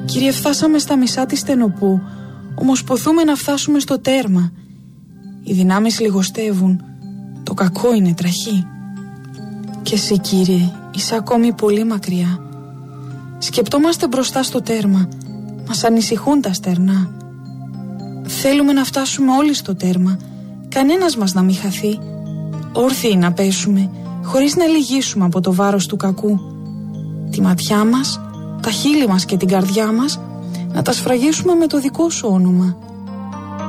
Κύριε, φτάσαμε στα μισά της στενοπού, όμως ποθούμε να φτάσουμε στο τέρμα. Οι δυνάμεις λιγοστεύουν, το κακό είναι τραχή. Και εσύ, Κύριε, είσαι ακόμη πολύ μακριά. Σκεπτόμαστε μπροστά στο τέρμα, μας ανησυχούν τα στερνά. Θέλουμε να φτάσουμε όλοι στο τέρμα, κανένας μας να μην χαθεί. Όρθιοι να πέσουμε, χωρίς να λυγίσουμε από το βάρος του κακού. Τη ματιά μας, τα χείλη μας και την καρδιά μας να τα σφραγίσουμε με το δικό σου όνομα.